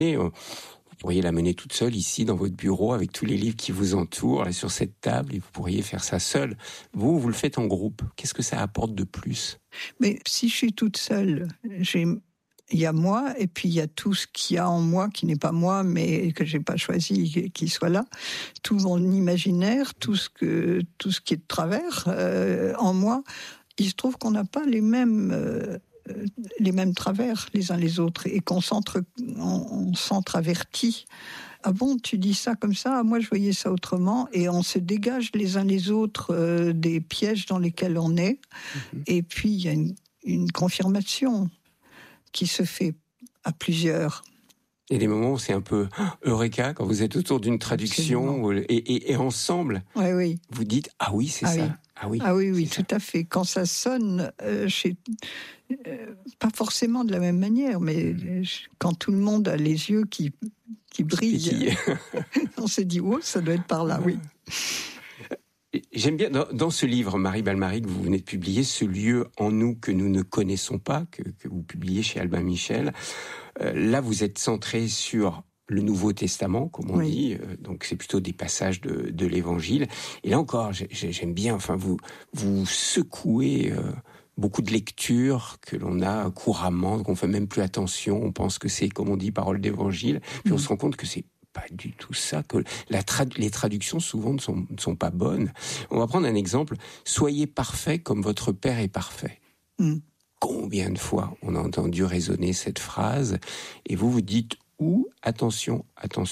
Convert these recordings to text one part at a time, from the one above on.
Et vous pourriez la mener toute seule ici dans votre bureau avec tous les livres qui vous entourent, là, sur cette table, et vous pourriez faire ça seule. Vous le faites en groupe. Qu'est-ce que ça apporte de plus ? Mais si je suis toute seule, il y a moi, et puis il y a tout ce qu'il y a en moi, qui n'est pas moi, mais que j'ai pas choisi qu'il soit là. Tout mon imaginaire, tout ce qui est de travers en moi. Il se trouve qu'on n'a pas les mêmes travers les uns les autres, et qu'on s'entravertit. Ah bon, tu dis ça comme ça, moi je voyais ça autrement, et on se dégage les uns les autres des pièges dans lesquels on est, et puis il y a une confirmation qui se fait à plusieurs. Et des moments où c'est un peu eureka, quand vous êtes autour d'une traduction et ensemble, oui. Vous dites « Ah oui, c'est ça ». Oui, tout à fait. Quand ça sonne, pas forcément de la même manière, mais quand tout le monde a les yeux qui brillent, on s'est dit « Oh, ça doit être par là, oui ». J'aime bien, dans ce livre, Marie Balmary, que vous venez de publier, ce lieu en nous que nous ne connaissons pas, que vous publiez chez Albin Michel, là vous êtes centré sur le Nouveau Testament, comme on dit, donc c'est plutôt des passages de l'Évangile. Et là encore, j'aime bien, enfin vous secouez beaucoup de lectures que l'on a couramment, qu'on fait même plus attention, on pense que c'est, comme on dit, parole d'Évangile, puis on se rend compte que c'est pas du tout ça, que les traductions souvent ne sont pas bonnes. On va prendre un exemple. Soyez parfait comme votre Père est parfait. Combien de fois on a entendu résonner cette phrase, et vous dites attention,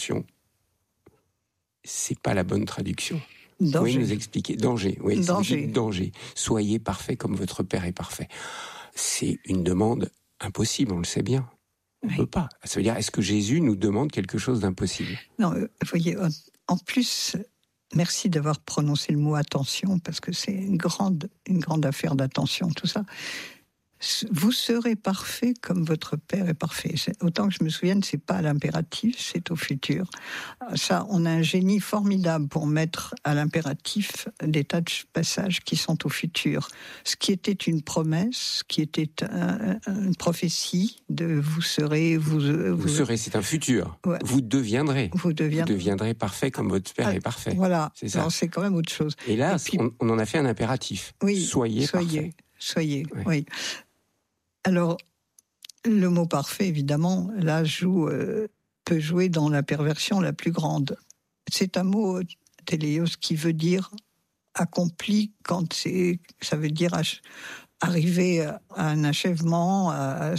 c'est pas la bonne traduction. Danger. Vous pouvez nous expliquer? Danger, oui, danger. Danger. Soyez parfait comme votre Père est parfait. C'est une demande impossible, on le sait bien. On ne peut pas. Ça veut dire, est-ce que Jésus nous demande quelque chose d'impossible? Non, vous voyez, en plus, merci d'avoir prononcé le mot attention, parce que c'est une grande affaire d'attention, tout ça. Vous serez parfait comme votre Père est parfait. Autant que je me souvienne, c'est pas à l'impératif, c'est au futur. Ça, on a un génie formidable pour mettre à l'impératif des tas de passages qui sont au futur. Ce qui était une promesse, qui était une prophétie de vous serez, vous serez, c'est un futur. Ouais. Vous deviendrez parfait comme votre Père est parfait. Voilà. C'est ça. Alors, c'est quand même autre chose. Et là, on en a fait un impératif. Oui. Soyez parfait. Soyez, oui. Alors, le mot parfait, évidemment, là, peut jouer dans la perversion la plus grande. C'est un mot, téléos, qui veut dire accompli, ça veut dire arriver à un achèvement.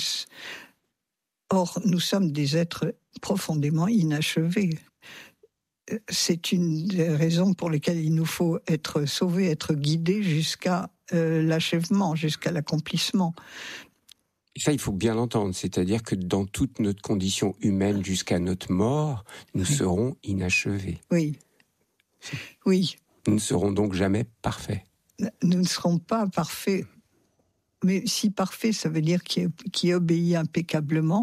Or, nous sommes des êtres profondément inachevés. C'est une des raisons pour lesquelles il nous faut être sauvés, être guidés jusqu'à l'achèvement, jusqu'à l'accomplissement. Ça, il faut bien l'entendre, c'est-à-dire que dans toute notre condition humaine jusqu'à notre mort, nous serons inachevés. Oui. Nous ne serons donc jamais parfaits. Nous ne serons pas parfaits, mais si parfait, ça veut dire qui obéit impeccablement.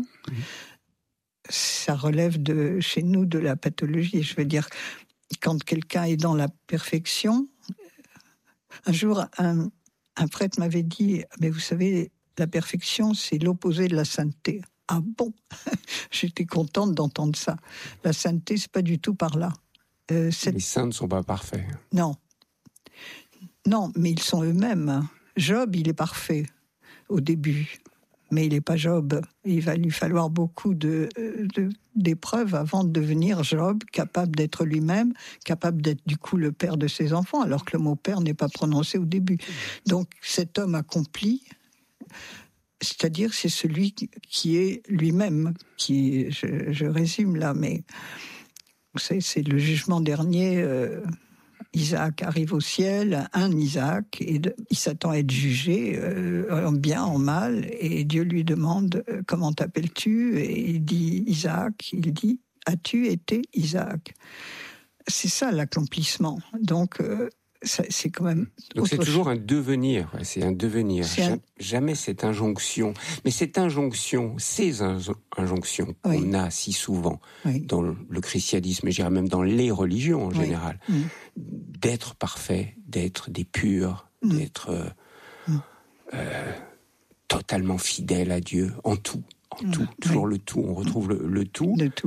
Ça relève chez nous de la pathologie. Je veux dire, quand quelqu'un est dans la perfection, un jour, un prêtre m'avait dit, mais vous savez, la perfection, c'est l'opposé de la sainteté. Ah bon? J'étais contente d'entendre ça. La sainteté, c'est pas du tout par là. Les saints ne sont pas parfaits. Non, mais ils sont eux-mêmes. Job, il est parfait au début, mais il n'est pas Job. Il va lui falloir beaucoup d'épreuves avant de devenir Job, capable d'être lui-même, capable d'être du coup le père de ses enfants, alors que le mot père n'est pas prononcé au début. Donc cet homme accompli, c'est-à-dire c'est celui qui est lui-même, je résume là, mais c'est le jugement dernier. Isaac arrive au ciel, un Isaac, et il s'attend à être jugé en bien, en mal, et Dieu lui demande comment t'appelles-tu, et il dit Isaac, il dit as-tu été Isaac? C'est ça l'accomplissement. Donc c'est quand même. Donc c'est toujours un devenir, c'est un devenir. Jamais cette injonction. Mais cette injonction, ces injonctions qu'on a si souvent dans le christianisme, et je dirais même dans les religions en général, d'être parfait, d'être des purs, d'être totalement fidèle à Dieu en tout. Tout, toujours le tout. On retrouve le tout. Le tout.